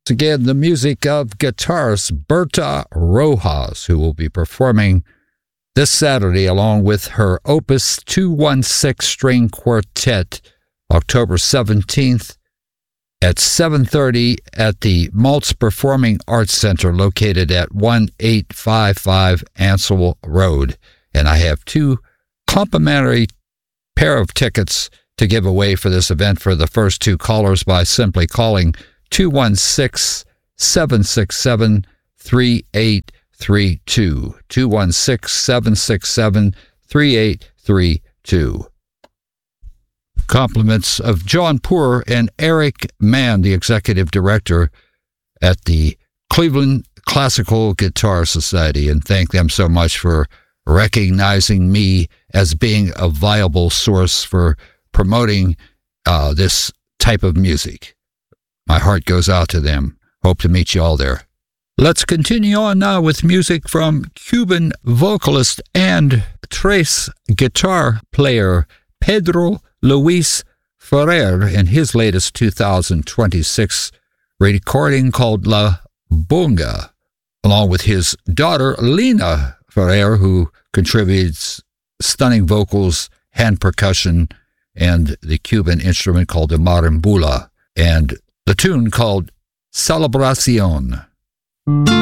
Again, the music of guitarist Berta Rojas, who will be performing this Saturday along with her Opus 216 String Quartet, October 17th at 7:30 at the Maltz Performing Arts Center located at 1855 Ansel Road. And I have 2 complimentary pair of tickets to give away for this event for the first 2 callers by simply calling 216-767-3832. 216-767-3832. Compliments of John Poor and Eric Mann, the executive director at the Cleveland Classical Guitar Society, and thank them so much for recognizing me as being a viable source for promoting this type of music. My heart goes out to them. Hope to meet you all there. Let's continue on now with music from Cuban vocalist and trace guitar player Pedro Luis Ferrer in his latest 2026 recording called La Bunga, along with his daughter Lina Ferrer, who contributes stunning vocals, hand percussion, and the Cuban instrument called the marimbula, and the tune called Celebración.